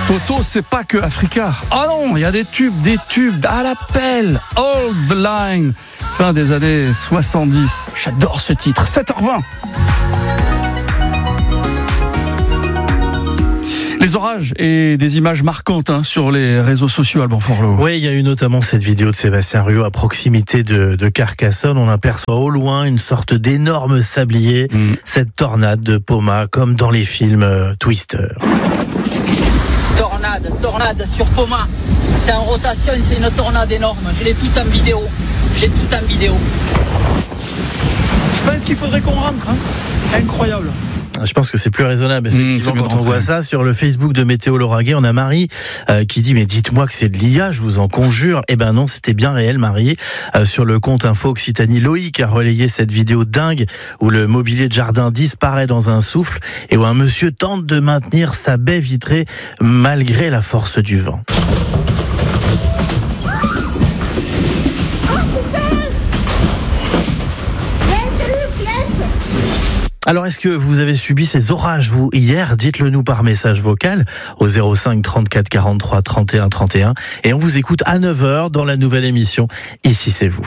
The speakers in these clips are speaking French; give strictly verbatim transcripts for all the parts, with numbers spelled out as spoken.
Toto, c'est pas que Africa. Oh non, il y a des tubes, des tubes à l'appel. Hold the line. Fin des années soixante-dix. J'adore ce titre. sept heures vingt. Les orages et des images marquantes hein, sur les réseaux sociaux, Alban Forlot. Oui, il y a eu notamment cette vidéo de Sébastien Ruot à proximité de, de Carcassonne. On aperçoit au loin une sorte d'énorme sablier, mmh. cette tornade de Poma, comme dans les films euh, Twister. Tornade, tornade sur Poma. C'est en rotation, c'est une tornade énorme. Je l'ai tout en vidéo. J'ai tout en vidéo. Je pense qu'il faudrait qu'on rentre. Hein. Incroyable. Je pense que c'est plus raisonnable, effectivement, mmh, quand on voit ça. Sur le Facebook de Météo Lauragais, on a Marie euh, qui dit « Mais dites-moi que c'est de l'I A, je vous en conjure ». Eh ben non, c'était bien réel, Marie. Euh, sur le compte Info Occitanie, Loïc a relayé cette vidéo dingue où le mobilier de jardin disparaît dans un souffle et où un monsieur tente de maintenir sa baie vitrée malgré la force du vent. Alors, est-ce que vous avez subi ces orages, vous, hier? Dites-le nous par message vocal au zéro cinq trente-quatre quarante-trois trente et un trente et un. Et on vous écoute à neuf heures dans la nouvelle émission Ici, c'est vous.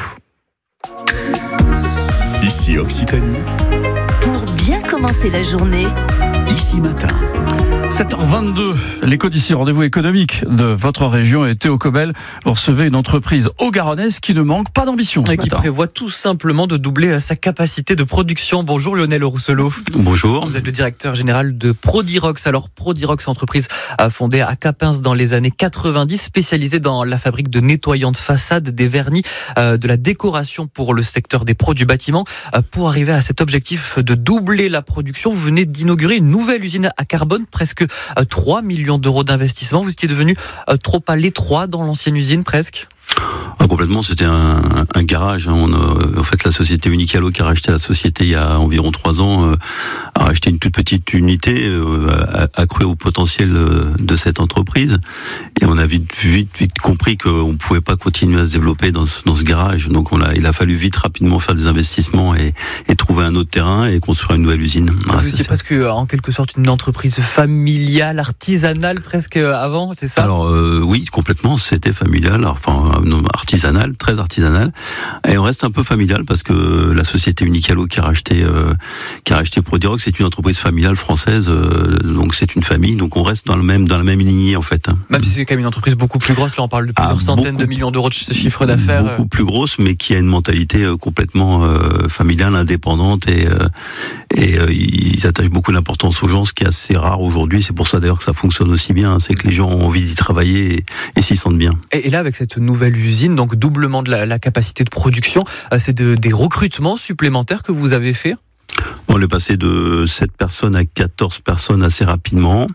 Ici, Occitanie. Pour bien commencer la journée. Ici Matin. sept heures vingt-deux, l'écho d'ici, rendez-vous économique de votre région et Théo Cobel. Vous recevez une entreprise haut-garonnaise qui ne manque pas d'ambition ce et qui matin. prévoit tout simplement de doubler sa capacité de production. Bonjour Lionel Rousselot. Bonjour. Vous êtes le directeur général de Prodirox. Alors Prodirox, entreprise fondée à Capins dans les années quatre-vingt-dix, spécialisée dans la fabrique de nettoyants de façade, des vernis, euh, de la décoration pour le secteur des produits bâtiments. Euh, pour arriver à cet objectif de doubler la production, vous venez d'inaugurer une nouvelle usine à carbone, presque trois millions d'euros d'investissement. Vous étiez devenu trop à l'étroit dans l'ancienne usine, presque? Ah, complètement, c'était un, un garage. Hein. On a, en fait, la société Unicalo qui a racheté la société il y a environ trois ans euh, a racheté une toute petite unité euh, accrue au potentiel euh, de cette entreprise. Et on a vite, vite, vite compris qu'on ne pouvait pas continuer à se développer dans ce, dans ce garage. Donc, on a, il a fallu vite, rapidement faire des investissements et, et trouver un autre terrain et construire une nouvelle usine. Ah, c'est parce que, en quelque sorte, une entreprise familiale, artisanale, presque avant, c'est ça? Alors euh, oui, complètement. C'était familial. Enfin, non, artisanal, très artisanal, et on reste un peu familial parce que la société Unicalo qui a racheté, euh, qui a racheté Prodirox, c'est une entreprise familiale française, euh, donc c'est une famille, donc on reste dans le même, dans la même lignée en fait. Même si c'est quand même une entreprise beaucoup plus grosse, là on parle de plusieurs ah, centaines beaucoup, de millions d'euros de chiffre d'affaires. Beaucoup plus grosse, mais qui a une mentalité euh, complètement euh, familiale, indépendante, et, euh, et euh, ils attachent beaucoup d'importance aux gens, ce qui est assez rare aujourd'hui. C'est pour ça d'ailleurs que ça fonctionne aussi bien, hein, c'est que les gens ont envie d'y travailler et, et s'y sentent bien. Et, et là, avec cette nouvelle usine, donc doublement de la, la capacité de production, euh, c'est de, des recrutements supplémentaires que vous avez fait? On est passé de sept personnes à quatorze personnes assez rapidement,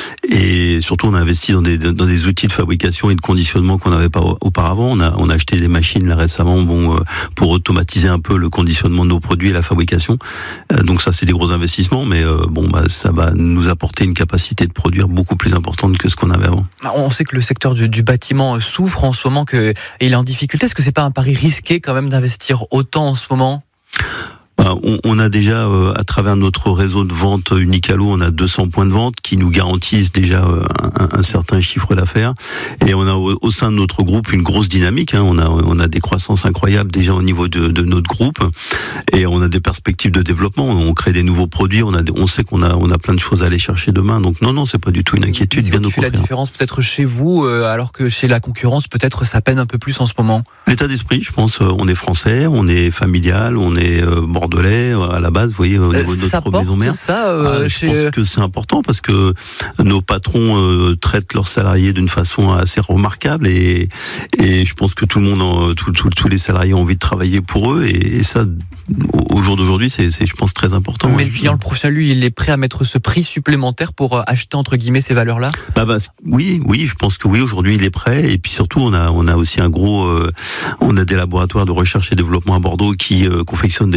et surtout on a investi dans des, dans des outils de fabrication et de conditionnement qu'on n'avait pas auparavant. On a, on a acheté des machines là récemment, bon, pour automatiser un peu le conditionnement de nos produits et la fabrication. Donc ça, c'est des gros investissements, mais bon, bah, ça va nous apporter une capacité de produire beaucoup plus importante que ce qu'on avait avant. On sait que le secteur du, du bâtiment souffre en ce moment, qu'il est en difficulté. Est-ce que c'est pas un pari risqué quand même d'investir autant en ce moment? On, on a déjà, euh, à travers notre réseau de vente Unicalo, on a deux cents points de vente qui nous garantissent déjà euh, un, un certain chiffre d'affaires. Et on a au, au sein de notre groupe une grosse dynamique. Hein. On a, on a des croissances incroyables déjà au niveau de, de notre groupe, et on a des perspectives de développement. On crée des nouveaux produits. On a, on sait qu'on a, on a plein de choses à aller chercher demain. Donc non, non, c'est pas du tout une inquiétude. C'est bien quoi qui fait la différence peut-être chez vous, euh, alors que chez la concurrence peut-être ça peine un peu plus en ce moment? L'état d'esprit, je pense. On est français, on est familial, on est euh, bordelais à la base, vous voyez, au niveau de notre maison mère. Ça, euh, ah, chez... Je pense que c'est important parce que nos patrons euh, traitent leurs salariés d'une façon assez remarquable, et, et je pense que tout le monde, tout, tout, tous les salariés ont envie de travailler pour eux, et, et ça, au jour d'aujourd'hui, c'est, c'est, je pense, très important. Mais hein. le client, le professionnel, lui, il est prêt à mettre ce prix supplémentaire pour acheter, entre guillemets, ces valeurs-là? Bah, bah, oui, oui, je pense que oui, aujourd'hui, il est prêt. Et puis surtout, on a, on a aussi un gros, euh, on a des laboratoires de recherche et développement à Bordeaux qui euh, confectionnent des très très bons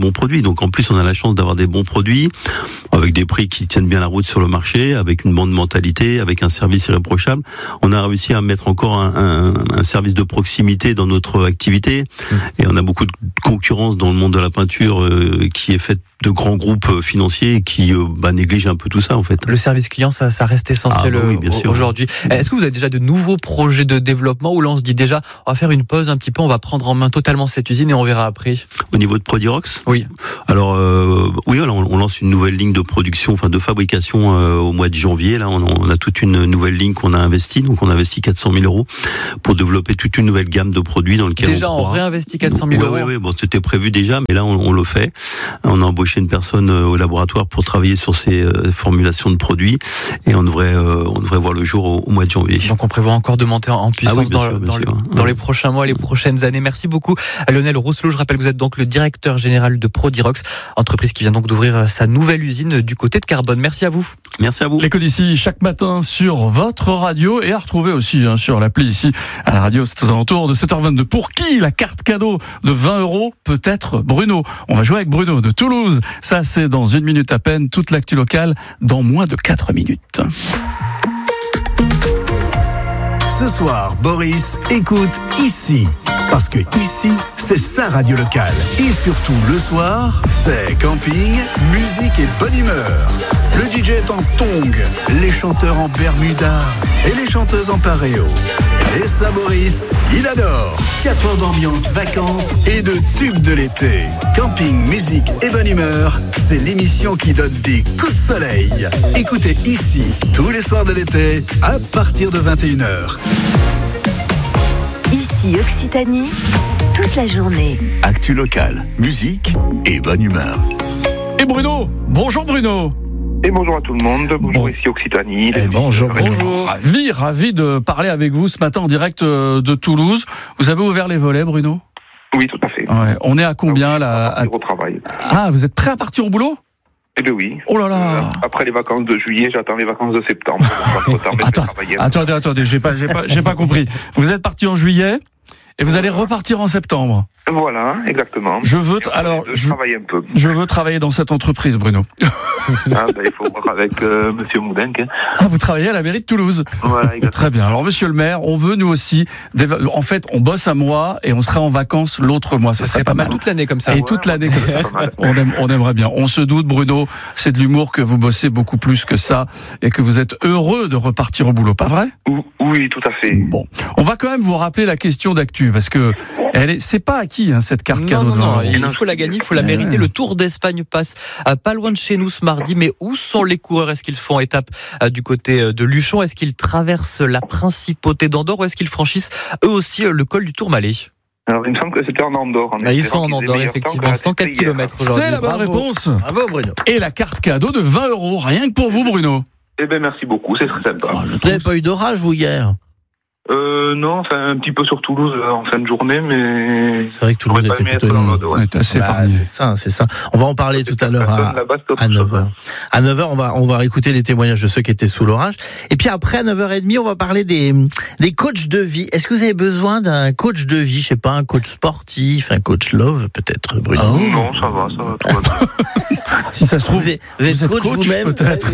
bons produits. Donc en plus, on a la chance d'avoir des bons produits avec des prix qui tiennent bien la route sur le marché, avec une bonne mentalité, avec un service irréprochable. On a réussi à mettre encore un, un, un service de proximité dans notre activité, et on a beaucoup de concurrence dans le monde de la peinture euh, qui est faite de grands groupes financiers qui euh, bah, négligent un peu tout ça en fait. Le service client, ça, ça reste essentiel ah, bah oui, bien sûr, aujourd'hui. Ouais. Est-ce que vous avez déjà de nouveaux projets de développement où là on se dit déjà on va faire une pause un petit peu, on va prendre en main totalement cette usine et on verra après? Au niveau de Prodirox? Oui. Alors euh, oui, alors on lance une nouvelle ligne de production, enfin de fabrication euh, au mois de janvier. Là, on, on a toute une nouvelle ligne qu'on a investie, donc on a investi quatre cent mille euros pour développer toute une nouvelle gamme de produits dans lequel déjà on, on réinvestit quatre cent mille euros. Oui, oui, oui, bon, c'était prévu déjà, mais là on, on le fait. On a embauché une personne euh, au laboratoire pour travailler sur ces euh, formulations de produits, et on devrait, euh, on devrait voir le jour au, au mois de janvier. Donc on prévoit encore de monter en puissance ah oui, dans, sûr, dans, le, dans ouais. les prochains mois, les prochaines années. Merci beaucoup Lionel Rousselot. Je rappelle que vous êtes donc le directeur général de Prodirox, entreprise qui vient donc d'ouvrir sa nouvelle usine du côté de Carbone. Merci à vous. Merci à vous. L'écho d'ici chaque matin sur votre radio, et à retrouver aussi hein, sur l'appli ici à la radio. C'est aux alentours de sept heures vingt-deux. Pour qui la carte cadeau de vingt euros peut être Bruno? On va jouer avec Bruno de Toulouse. Ça, c'est dans une minute à peine. Toute l'actu locale dans moins de quatre minutes. Ce soir, Boris écoute ici. Parce que ici, c'est sa radio locale. Et surtout, le soir, c'est camping, musique et bonne humeur. Le D J est en tongs, les chanteurs en bermuda et les chanteuses en paréo. Et ça, Boris, il adore. quatre heures d'ambiance, vacances et de tubes de l'été. Camping, musique et bonne humeur, c'est l'émission qui donne des coups de soleil. Écoutez ici, tous les soirs de l'été, à partir de vingt et une heures. Ici Occitanie, toute la journée. Actu locale, musique et bonne humeur. Et Bruno, bonjour Bruno. Et bonjour à tout le monde, bonjour bon. Ici Occitanie. Et bonjour, bonjour. Ravi, ravi de parler avec vous ce matin en direct de Toulouse. Vous avez ouvert les volets, Bruno? Oui, tout à fait. Ouais. On est à combien oui, là à... au travail. Ah, vous êtes prêt à partir au boulot? Eh bien oui. Oh là là. Après les vacances de juillet, j'attends les vacances de septembre. Attends, attendez, attendez, j'ai pas, j'ai pas, j'ai pas compris. Vous êtes parti en juillet et vous allez repartir en septembre. Voilà, exactement. Je veux t- alors je, travailler un peu. Je veux travailler dans cette entreprise, Bruno. Ah, ben, il faut voir avec euh, Monsieur Moudenc. Hein. Ah, vous travaillez à la mairie de Toulouse. Voilà, exactement. Très bien. Alors, Monsieur le maire, on veut nous aussi. Des... En fait, on bosse un mois et on sera en vacances l'autre mois. Ça, ça serait pas mal toute l'année comme ça. Et ouais, toute l'année comme ça. ça. On, aime, on aimerait bien. On se doute, Bruno, c'est de l'humour que vous bossez beaucoup plus que ça et que vous êtes heureux de repartir au boulot, pas vrai? Oui, tout à fait. Bon, on va quand même vous rappeler la question d'actu parce que elle est, c'est pas acquis hein, cette carte. Non, non, non, il faut la gagner, il faut la mériter. Ouais. Le Tour d'Espagne passe euh, pas loin de chez nous ce mardi, mais où sont les coureurs? Est-ce qu'ils font étape euh, du côté euh, de Luchon? Est-ce qu'ils traversent la principauté d'Andorre ou est-ce qu'ils franchissent eux aussi euh, le col du Tourmalet? Alors, il me semble que c'était en Andorre. En ah, ils sont en Andorre, effectivement, cent quatre kilomètres aujourd'hui. C'est la bonne Bravo. réponse. Bravo, Bruno. Et la carte cadeau de vingt euros, rien que pour vous, Bruno. Eh bien, merci beaucoup, c'est très sympa. Oh, vous n'avez pas eu d'orage, vous, hier? Euh, non, enfin, un petit peu sur Toulouse euh, en fin de journée, mais... C'est vrai que Toulouse était plutôt... On est assez bah, c'est ça, c'est ça. On va en parler tout à l'heure à, à neuf heures. À neuf heures, on va, on va écouter les témoignages de ceux qui étaient sous l'orage. Et puis après, à neuf heures trente, on va parler des, des coachs de vie. Est-ce que vous avez besoin d'un coach de vie? Je sais pas, un coach sportif, un coach love, peut-être, Bruno? Oh. Non, ça va, ça va, tout va bien. Si ça se trouve, vous êtes, vous êtes, vous êtes coach, coach vous-même, peut-être.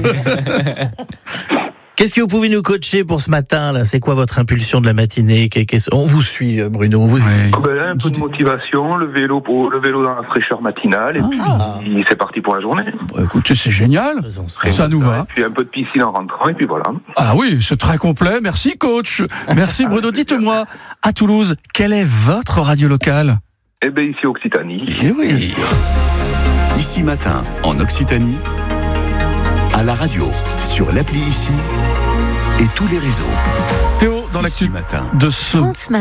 Qu'est-ce que vous pouvez nous coacher pour ce matin là? C'est quoi votre impulsion de la matinée? On vous suit, Bruno. On vous... Oui. Ben là, un peu de motivation, le vélo, pour, le vélo dans la fraîcheur matinale, et ah. puis c'est parti pour la journée. Bah, écoutez, c'est génial. Ça, ça nous va. Et puis un peu de piscine en rentrant, et puis voilà. Ah oui, c'est très complet. Merci, coach. Merci, Bruno. Dites-moi, à Toulouse, quelle est votre radio locale? Eh bien, ici, Occitanie. Eh oui. Ici matin, en Occitanie, à la radio, sur l'appli ici et tous les réseaux. Théo, dans l'actu de ce,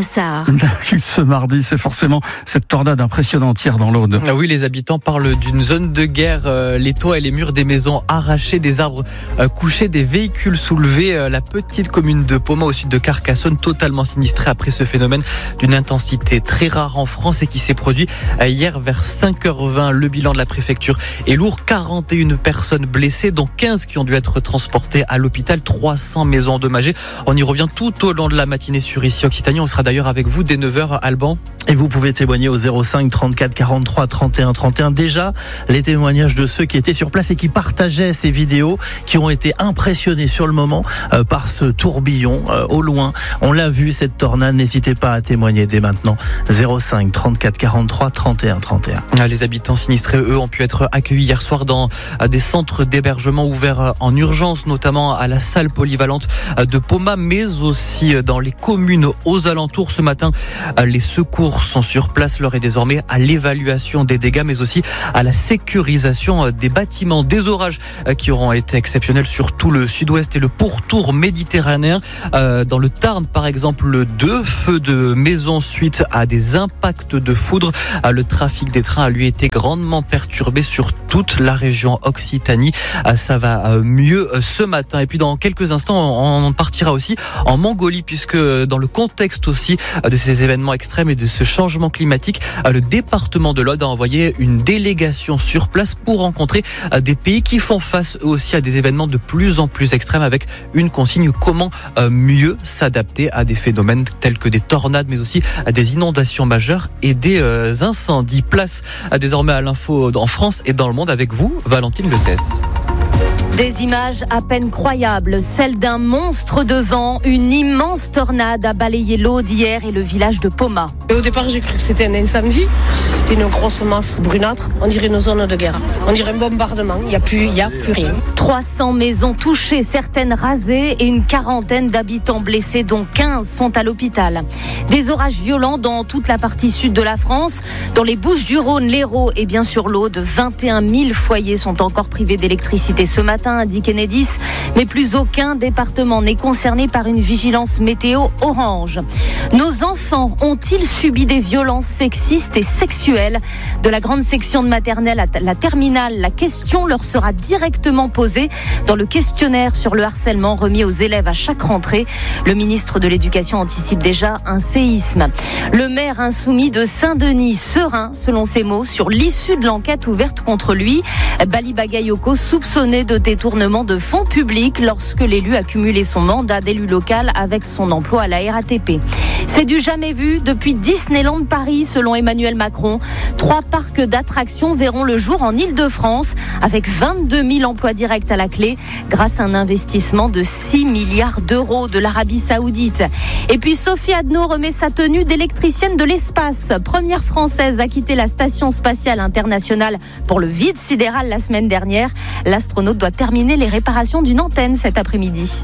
ce mardi, c'est forcément cette tornade impressionnante hier dans l'Aude. Ah oui, les habitants parlent d'une zone de guerre. Euh, les toits et les murs des maisons arrachés, des arbres euh, couchés, des véhicules soulevés. Euh, la petite commune de Poma, au sud de Carcassonne, totalement sinistrée après ce phénomène d'une intensité très rare en France et qui s'est produit euh, hier vers cinq heures vingt. Le bilan de la préfecture est lourd. quarante et une personnes blessées, dont quinze qui ont dû être transportées à l'hôpital. trois cents maisons endommagées. On y revient tout au long long de la matinée sur Ici Occitanie. On sera d'ailleurs avec vous dès neuf heures, Alban. Et vous pouvez témoigner au zéro cinq trente-quatre quarante-trois trente et un trente et un. Déjà, les témoignages de ceux qui étaient sur place et qui partageaient ces vidéos, qui ont été impressionnés sur le moment euh, par ce tourbillon euh, au loin. On l'a vu, cette tornade. N'hésitez pas à témoigner dès maintenant. zéro cinq trente-quatre quarante-trois trente et un trente et un. Les habitants sinistrés, eux, ont pu être accueillis hier soir dans des centres d'hébergement ouverts en urgence, notamment à la salle polyvalente de Poma, mais aussi dans les communes aux alentours. Ce matin, les secours sont sur place. L'heure est désormais à l'évaluation des dégâts, mais aussi à la sécurisation des bâtiments. Des orages qui auront été exceptionnels sur tout le sud-ouest et le pourtour méditerranéen. Dans le Tarn, par exemple, deux feux de maisons suite à des impacts de foudre. Le trafic des trains a lui été grandement perturbé sur toute la région Occitanie. Ça va mieux ce matin. Et puis dans quelques instants, on partira aussi en Mongolie, puisque dans le contexte aussi de ces événements extrêmes et de ce changement climatique, le département de l'Aude a envoyé une délégation sur place pour rencontrer des pays qui font face eux aussi à des événements de plus en plus extrêmes, avec une consigne: comment mieux s'adapter à des phénomènes tels que des tornades, mais aussi à des inondations majeures et des incendies. Place désormais à l'info en France et dans le monde avec vous, Valentine Letès. Des images à peine croyables, celles d'un monstre de vent. Une immense tornade a balayé l'Aude hier et le village de Poma. Et au départ, j'ai cru que c'était un incendie. C'était une grosse masse brunâtre. On dirait une zone de guerre. On dirait un bombardement. Il n'y a plus, il y a plus rien. trois cents maisons touchées, certaines rasées et une quarantaine d'habitants blessés, dont quinze sont à l'hôpital. Des orages violents dans toute la partie sud de la France. Dans les Bouches-du-Rhône, l'Hérault et bien sûr l'Aude, vingt et un mille foyers sont encore privés d'électricité ce matin, a dit Enedis, mais plus aucun département n'est concerné par une vigilance météo orange. Nos enfants ont-ils subi des violences sexistes et sexuelles ? De la grande section de maternelle à la terminale, la question leur sera directement posée dans le questionnaire sur le harcèlement remis aux élèves à chaque rentrée. Le ministre de l'Éducation anticipe déjà un séisme. Le maire insoumis de Saint-Denis, serein, selon ses mots, sur l'issue de l'enquête ouverte contre lui. Bali Bagayoko, soupçonné de détournement de fonds publics lorsque l'élu a cumulé son mandat d'élu local avec son emploi à la R A T P. C'est du jamais vu depuis Disneyland Paris, selon Emmanuel Macron. Trois parcs d'attractions verront le jour en Île-de-France, avec vingt-deux mille emplois directs à la clé, grâce à un investissement de six milliards d'euros de l'Arabie Saoudite. Et puis Sophie Adno remet sa tenue d'électricienne de l'espace. Première française à quitter la station spatiale internationale pour le vide sidéral la semaine dernière. L'astronaute doit terminer les réparations d'une antenne cet après-midi.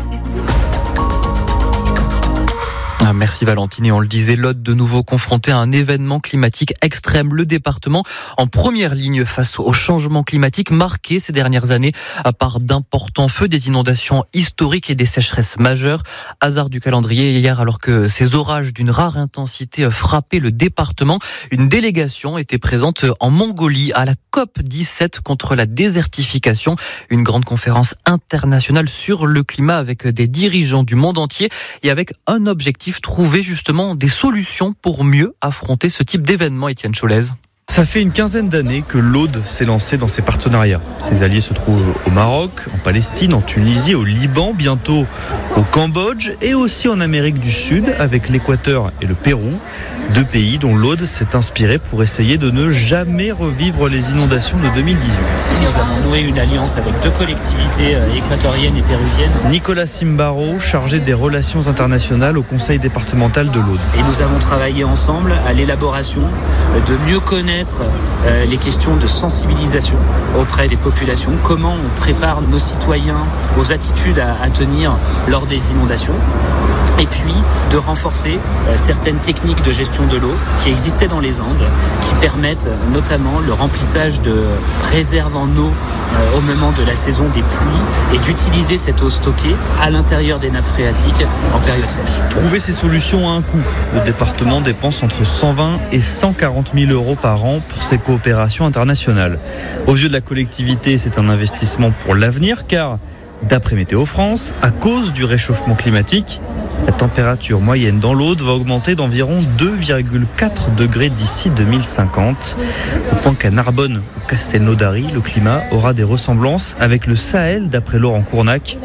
Ah, merci Valentine. Et on le disait, l'Aude de nouveau confronté à un événement climatique extrême. Le département en première ligne face au changement climatique, marqué ces dernières années par d'importants feux, des inondations historiques et des sécheresses majeures. Hasard du calendrier, hier, alors que ces orages d'une rare intensité frappaient le département, une délégation était présente en Mongolie à la COP dix-sept contre la désertification, une grande conférence internationale sur le climat avec des dirigeants du monde entier et avec un objectif: trouver justement des solutions pour mieux affronter ce type d'événement. Étienne Cholez. Ça fait une quinzaine d'années que l'Aude s'est lancée dans ses partenariats. Ses alliés se trouvent au Maroc, en Palestine, en Tunisie, au Liban, bientôt au Cambodge et aussi en Amérique du Sud avec l'Équateur et le Pérou. Deux pays dont l'Aude s'est inspirée pour essayer de ne jamais revivre les inondations de deux mille dix-huit. Nous avons noué une alliance avec deux collectivités équatoriennes et péruviennes. Nicolas Simbaro, chargé des relations internationales au conseil départemental de l'Aude. Et nous avons travaillé ensemble à l'élaboration de mieux connaître les questions de sensibilisation auprès des populations, comment on prépare nos citoyens aux attitudes à, à tenir lors des inondations, et puis de renforcer certaines techniques de gestion de l'eau qui existaient dans les Andes, qui permettent notamment le remplissage de réserves en eau au moment de la saison des pluies et d'utiliser cette eau stockée à l'intérieur des nappes phréatiques en période sèche. Trouver ces solutions a un coût. Le département dépense entre cent vingt et cent quarante mille euros par an pour ces coopérations internationales. Aux yeux de la collectivité, c'est un investissement pour l'avenir car, d'après Météo France, à cause du réchauffement climatique, la température moyenne dans l'Aude va augmenter d'environ deux virgule quatre degrés d'ici deux mille cinquante. Au point qu'à Narbonne ou Castelnaudary, le climat aura des ressemblances avec le Sahel, d'après Laurent Cournac.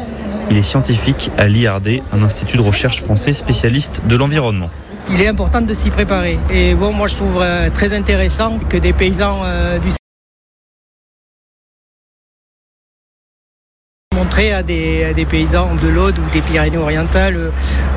Il est scientifique à l'I R D, un institut de recherche français spécialiste de l'environnement. Il est important de s'y préparer. Et bon, moi je trouve euh, très intéressant que des paysans euh, du montrer à des, à des paysans de l'Aude ou des Pyrénées-Orientales euh,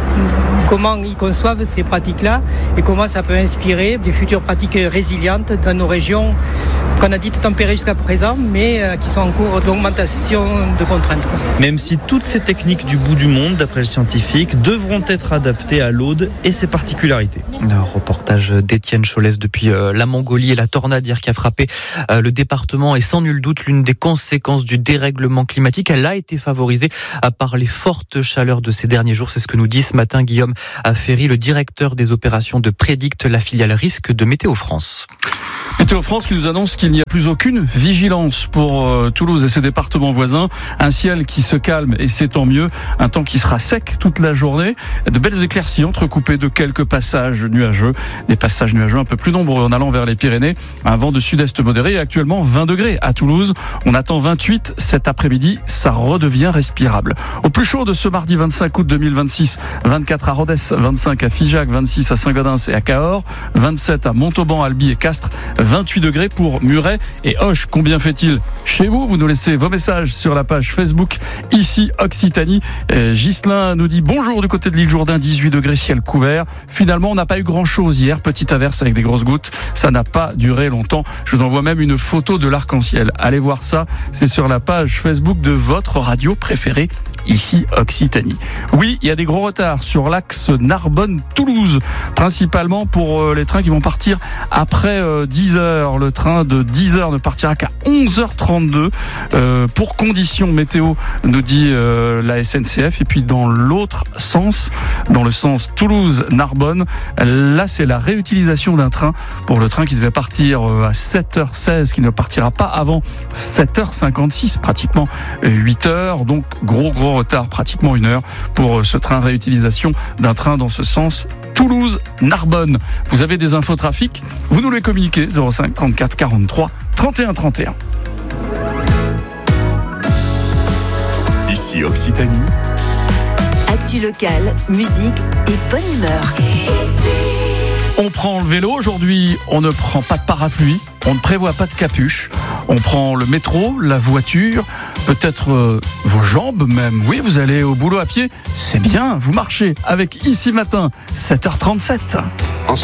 comment ils conçoivent ces pratiques-là et comment ça peut inspirer des futures pratiques résilientes dans nos régions qu'on a dites tempérées jusqu'à présent, mais euh, qui sont en cours d'augmentation de contraintes. Quoi. Même si toutes ces techniques du bout du monde, d'après le scientifique, devront être adaptées à l'Aude et ses particularités. Le reportage d'Étienne Cholès depuis euh, la Mongolie et la tornade hier qui a frappé euh, le département est sans nul doute l'une des conséquences du dérèglement climatique. Elle a été favorisée euh, par les fortes chaleurs de ces derniers jours. C'est ce que nous dit ce matin Guillaume Ferry, le directeur des opérations de Prédicte, la filiale risque de Météo France. Météo France qui nous annonce qu'il n'y a plus aucune vigilance pour euh, Toulouse et ses départements voisins. Un ciel qui se calme et c'est tant mieux. Un temps qui sera sec toute la journée. De belles éclaircies entrecoupées de quelques passages nuageux. Des passages nuageux un peu plus nombreux en allant vers les Pyrénées. Un vent de sud-est modéré et actuellement vingt degrés à Toulouse. On attend vingt-huit cet après-midi. Ça redevient respirable. Au plus chaud de ce mardi vingt-cinq août deux mille vingt-six. vingt-quatre à Rodez, vingt-cinq à Figeac, vingt-six à Saint-Gaudens et à Cahors. vingt-sept à Montauban, Albi et Castres. vingt-huit degrés pour Muret et Auch. Combien fait-il chez vous? Vous nous laissez vos messages sur la page Facebook ici Occitanie. Et Ghislain nous dit bonjour du côté de l'île Jourdain, dix-huit degrés, ciel couvert. Finalement, on n'a pas eu grand-chose hier. Petite averse avec des grosses gouttes. Ça n'a pas duré longtemps. Je vous envoie même une photo de l'arc-en-ciel. Allez voir ça. C'est sur la page Facebook de votre radio préférée ici Occitanie. Oui, il y a des gros retards sur l'axe Narbonne-Toulouse, principalement pour les trains qui vont partir après dix heures. Le train de dix heures ne partira qu'à onze heures trente-deux euh, pour conditions météo, nous dit euh, la S N C F. Et puis dans l'autre sens, dans le sens Toulouse-Narbonne, là c'est la réutilisation d'un train pour le train qui devait partir à sept heures seize, qui ne partira pas avant sept heures cinquante-six, pratiquement huit heures. Donc gros gros retard, pratiquement une heure pour ce train réutilisation d'un train dans ce sens Toulouse-Narbonne. Vous avez des infos trafic, vous nous les communiquez zéro cinq trente-quatre quarante-trois trente et un trente et un. Ici Occitanie. Actu locale, musique et bonne humeur. On prend le vélo, aujourd'hui on ne prend pas de parapluie, on ne prévoit pas de capuche, on prend le métro, la voiture, peut-être euh, vos jambes même. Oui, vous allez au boulot à pied, c'est bien, vous marchez avec Ici Matin, sept heures trente-sept. En ce